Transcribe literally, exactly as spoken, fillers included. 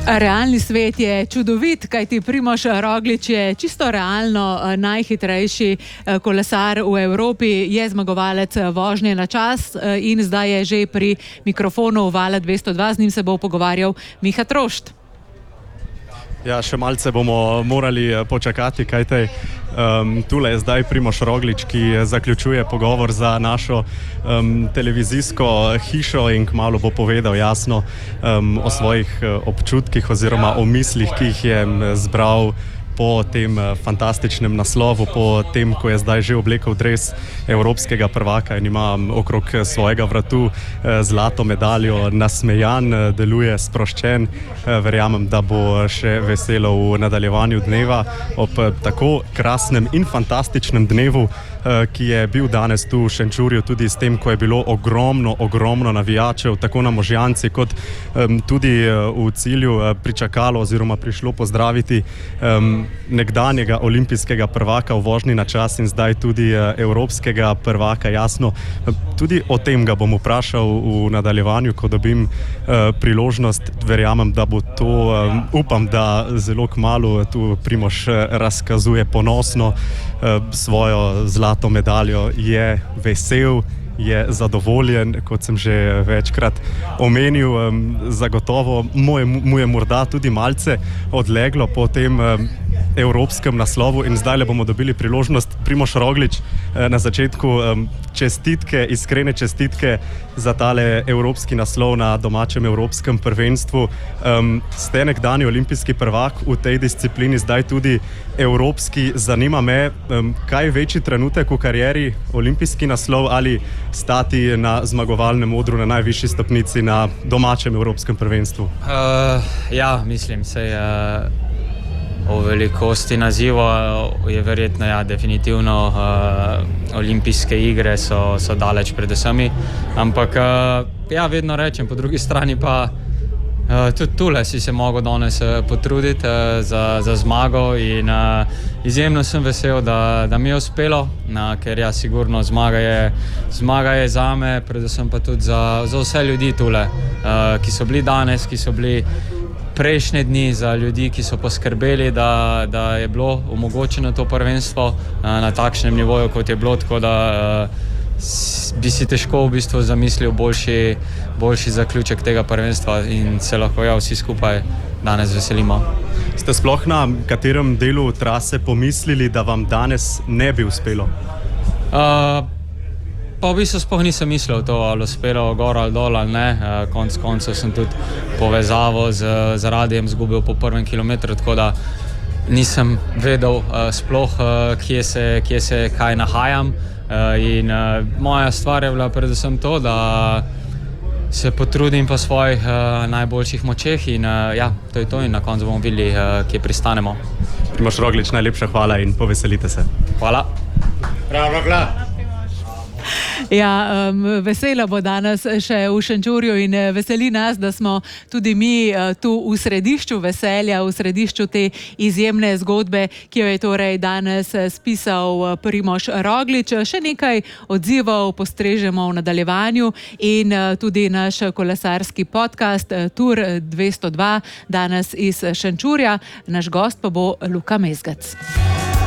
Realni svet je čudovit, kajti Primož Roglič je čisto realno najhitrejši kolesar v Evropi, je zmagovalec vožnje na čas in zdaj je že pri mikrofonu Vala dvesto dva, z njim se bo pogovarjal Miha Trošt. Ja, še malce bomo morali počakati, kajte um, tule je zdaj Primož Roglič, ki zaključuje pogovor za našo um, televizijsko hišo in kmalu bo povedal jasno um, o svojih občutkih oziroma o mislih, ki jih je zbral po tem fantastičnem naslovu, po tem, ko je zdaj že oblekel dres evropskega prvaka in ima okrog svojega vratu zlato medaljo, nasmejan, deluje sproščen. Verjamem, da bo še veselo v nadaljevanju dneva ob tako krasnem in fantastičnem dnevu, ki je bil danes tu v Šenčurju, tudi s tem, ko je bilo ogromno, ogromno navijačev, tako na Možjanci, kot um, tudi uh, v cilju uh, pričakalo oziroma prišlo pozdraviti um, nekdanjega olimpijskega prvaka v vožnji na čas in zdaj tudi uh, evropskega prvaka, jasno. Tudi o tem ga bom vprašal v nadaljevanju, ko dobim uh, priložnost. Verjamem, da bo to, um, upam, da zelo kmalu tu Primož razkazuje ponosno uh, svojo zlato medaljo, je vesel, je zadovoljen, kot sem že večkrat omenil, um, zagotovo mu je, mu je morda tudi malce odleglo po tem um, evropskem naslovu in zdaj le bomo dobili priložnost. Primož Roglič, na začetku um, čestitke, iskrene čestitke za tale evropski naslov na domačem evropskem prvenstvu. Um, ste nekdanji olimpijski prvak v tej disciplini, zdaj tudi evropski. Zanima me, um, kaj je večji trenutek v karieri, olimpijski naslov ali stati na zmagovalnem odru na najvišji stopnici na domačem evropskem prvenstvu? Uh, ja, mislim se uh... O velikosti naziva je verjetno, ja, definitivno uh, olimpijske igre so, so daleč pred vsemi, ampak uh, ja, vedno rečem, po drugi strani pa uh, tudi tule si se mogel danes uh, potruditi uh, za, za zmago in uh, izjemno sem vesel, da, da mi je uspelo, uh, ker ja, sigurno zmaga je, zmaga je zame, predvsem pa tudi za, za vse ljudi tule, uh, ki so bili danes, ki so bili prejšnje dni, za ljudi, ki so poskrbeli, da, da je bilo omogočeno to prvenstvo na takšnem nivoju, kot je bilo, tako da bi si težko v bistvu zamislil boljši, boljši zaključek tega prvenstva in se lahko ja vsi skupaj danes veselimo. Ste sploh na katerem delu trase pomislili, da vam danes ne bi uspelo? Uh, Pa v bistvu sploh nisem mislil to, ali uspelo gor ali dol ali ne. Konc koncev sem tudi povezavo z, z radijem zgubil po prvem kilometru, tako da nisem vedel uh, sploh, uh, kje, se, kje se kaj nahajam. Uh, in uh, moja stvar je bila predvsem to, da se potrudim po svojih uh, najboljših močeh in uh, ja, to je to in na koncu bomo videli, uh, kje pristanemo. Primož Roglič, najlepša hvala in poveselite se. Hvala. Bravo, hvala. Ja, um, vesela bo danes še v Šenčurju in veseli nas, da smo tudi mi uh, tu v središču veselja, v središču te izjemne zgodbe, ki jo je torej danes spisal Primož Roglič. Še nekaj odzivov postrežemo v nadaljevanju in uh, tudi naš kolesarski podcast Tour dvesto dva danes iz Šenčurja. Naš gost pa bo Luka Mezgac.